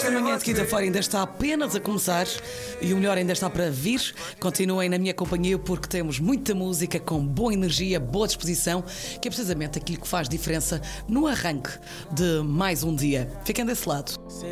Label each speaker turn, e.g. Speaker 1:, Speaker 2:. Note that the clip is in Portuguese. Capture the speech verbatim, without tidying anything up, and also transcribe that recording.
Speaker 1: Esta manhã de quinta-feira ainda está apenas a começar e o melhor ainda está para vir. Continuem na minha companhia porque temos muita música com boa energia, boa disposição, que é precisamente aquilo que faz diferença no arranque de mais um dia. Fiquem desse lado.